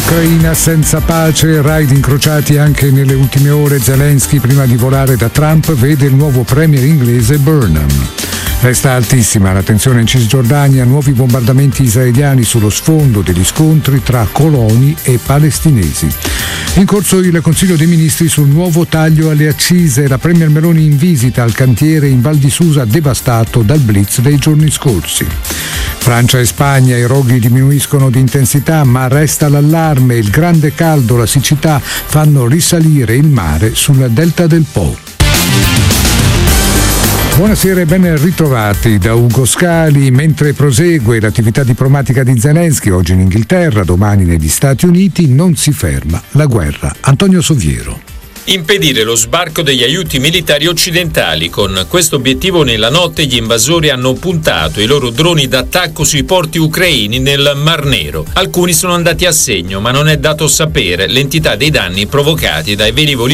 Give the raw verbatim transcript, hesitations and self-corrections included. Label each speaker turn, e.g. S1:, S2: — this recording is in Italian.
S1: Ucraina senza pace, raid incrociati anche nelle ultime ore. Zelensky, prima di volare da Trump, vede il nuovo premier inglese Burnham. Resta altissima la tensione in Cisgiordania, nuovi bombardamenti israeliani sullo sfondo degli scontri tra coloni e palestinesi. In corso il Consiglio dei Ministri sul nuovo taglio alle accise, la premier Meloni in visita al cantiere in Val di Susa devastato dal blitz dei giorni scorsi. Francia e Spagna, i roghi diminuiscono di intensità ma resta l'allarme, il grande caldo, la siccità fanno risalire il mare sul delta del Po. Buonasera e ben ritrovati da Ugo Scali. Mentre prosegue l'attività diplomatica di Zelensky, oggi in Inghilterra, domani negli Stati Uniti, non si ferma la guerra. Antonio Soviero.
S2: Impedire lo sbarco degli aiuti militari occidentali. Con questo obiettivo nella notte gli invasori hanno puntato i loro droni d'attacco sui porti ucraini nel Mar Nero. Alcuni sono andati a segno, ma non è dato sapere l'entità dei danni provocati dai velivoli